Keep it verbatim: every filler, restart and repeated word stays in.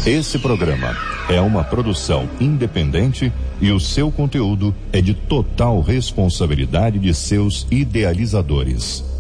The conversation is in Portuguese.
Esse programa é uma produção independente e o seu conteúdo é de total responsabilidade de seus idealizadores.